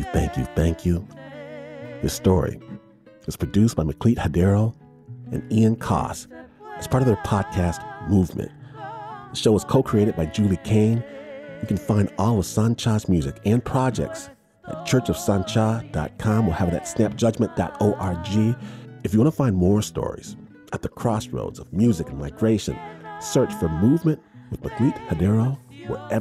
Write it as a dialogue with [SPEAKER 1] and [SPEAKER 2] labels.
[SPEAKER 1] Thank you. This story is produced by Maklit Hadero and Ian Koss as part of their podcast, Movement. The show is co-created by Julie Kane. You can find all of Sancha's music and projects at churchofsancha.com. We'll have it at snapjudgment.org. If you want to find more stories at the crossroads of music and migration, search for Movement with Maklit Hadero wherever